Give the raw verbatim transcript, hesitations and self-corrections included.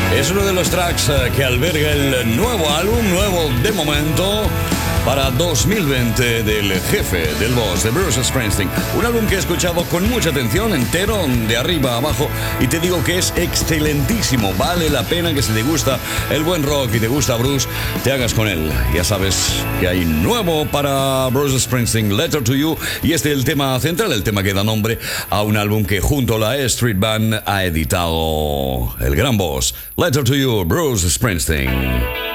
Es uno de los tracks eh, que alberga el nuevo álbum, nuevo de momento, para dos mil veinte del jefe, del boss, de Bruce Springsteen. Un álbum que he escuchado con mucha atención, entero, de arriba a abajo, y te digo que es excelentísimo. Vale la pena que si te gusta el buen rock y te gusta Bruce, te hagas con él. Ya sabes que hay nuevo para Bruce Springsteen, Letter to You, y este es el tema central, el tema que da nombre a un álbum que junto a la E Street Band ha editado el gran boss. Letter to You, Bruce Springsteen.